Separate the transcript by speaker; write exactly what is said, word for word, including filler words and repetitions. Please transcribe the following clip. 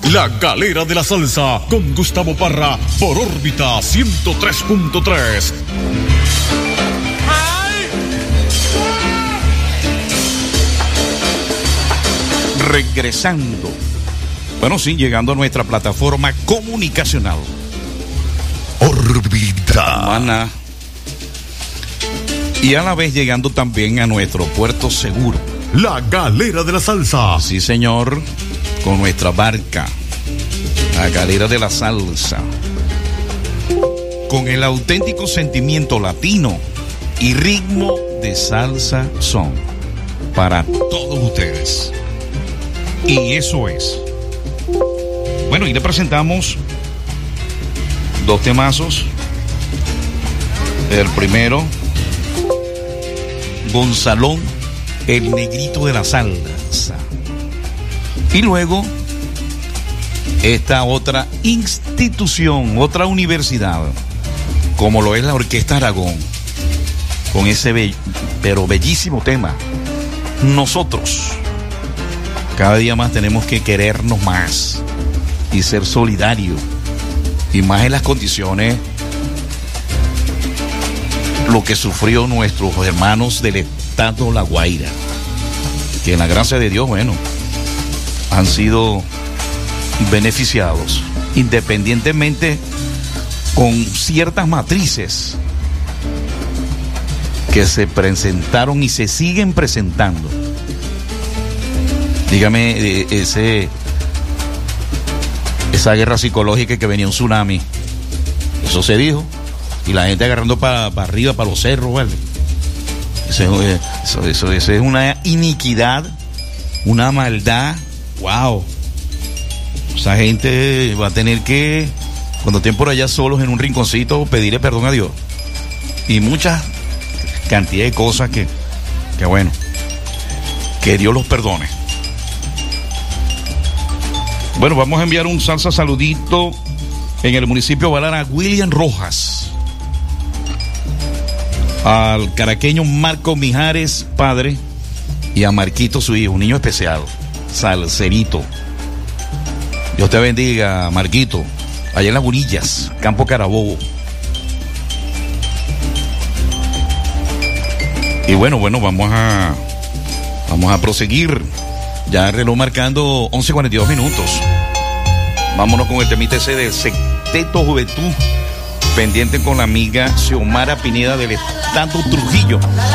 Speaker 1: La Galera de la Salsa con Gustavo Parra por órbita ciento tres punto tres.
Speaker 2: Regresando. Bueno, sí, llegando a nuestra plataforma comunicacional.
Speaker 1: Órbita.
Speaker 2: Humana. Y a la vez llegando también a nuestro puerto seguro.
Speaker 1: La Galera de la Salsa.
Speaker 2: Sí, señor. Con nuestra barca. La Galera de la Salsa. Con el auténtico sentimiento latino y ritmo de salsa son. Para todos ustedes. Y eso es. Bueno, y le presentamos dos temazos. El primero, Gonzalón, el negrito de la salsa. Y luego, esta otra institución, otra universidad, como lo es la Orquesta Aragón, con ese be- pero bellísimo tema. Nosotros, cada día más tenemos que querernos más y ser solidarios, y más en las condiciones lo que sufrió nuestros hermanos del estado La Guaira, que en la gracia de Dios, bueno, han sido beneficiados, independientemente con ciertas matrices que se presentaron y se siguen presentando. Dígame, ese esa guerra psicológica que venía un tsunami, eso se dijo, y la gente agarrando para pa arriba, para los cerros, ¿vale? Eso, eso, eso, eso es una iniquidad, una maldad. Wow. Esa gente va a tener que, cuando estén por allá solos en un rinconcito, pedirle perdón a Dios. Y muchas cantidad de cosas que, que bueno, que Dios los perdone. Bueno, vamos a enviar un salsa saludito en el municipio de Balara a William Rojas, al caraqueño Marco Mijares, padre, y a Marquito, su hijo, un niño especial, salserito. Dios te bendiga, Marquito, allá en Las Burillas, Campo Carabobo. Y bueno, bueno, vamos a vamos a proseguir. Ya el reloj marcando once cuarenta y dos minutos. Vámonos con el temita ese del Sexteto Juventud, pendiente con la amiga Xiomara Pineda del estado Trujillo.